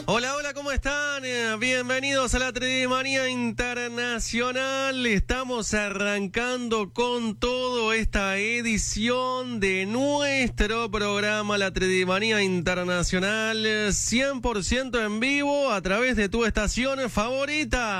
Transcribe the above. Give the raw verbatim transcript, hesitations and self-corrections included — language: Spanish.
Hola, hola, ¿cómo están? Eh, bienvenidos a la tres D Manía Internacional. Estamos arrancando con todo esta edición de nuestro programa La tres D Manía Internacional, cien por ciento en vivo a través de tu estación favorita.